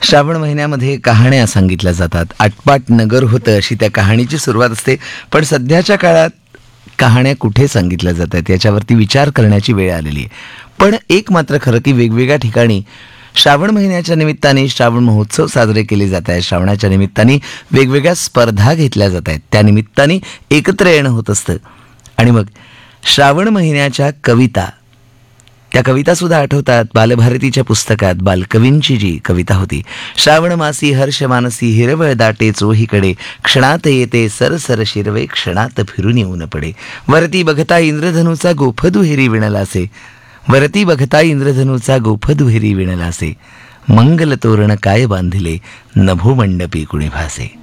श्रावण महिन्यामध्ये कहाण्या सांगितल्या जातात. आटपाट नगर होतं अशी त्या कहाणीची सुरुवात असते. पण सध्याच्या काळात कहाण्या कुठे सांगितल्या जात आहेत याच्यावरती विचार करण्याची वेळ आलेली आहे. पण एक मात्र खरं की वेगवेगळ्या ठिकाणी श्रावण महिन्याच्या निमित्ताने श्रावण महोत्सव साजरे केले जात आहेत. श्रावणाच्या निमित्ताने वेगवेगळ्या स्पर्धा घेतल्या जात आहेत. त्या निमित्ताने एकत्र येणं होत असतं. आणि मग श्रावण महिन्याच्या कविता, त्या कविता सुद्धा आठवतात. बालभारतीच्या पुस्तकात बालकवींची जी कविता होती, श्रावण मासी हर्ष मानसी हिरवळ दाटे चोहीकडे, क्षणात येते सरसर शिरवे क्षणात फिरून येऊन पडे, वरती बघता इंद्रधनुचा गोफ दुहेरी विणलासे, वरती बघता इंद्रधनुचा गोफ दुहेरी विणलासे, मंगल तोरण काय बांधिले नभोमंडपी कुणी भासे.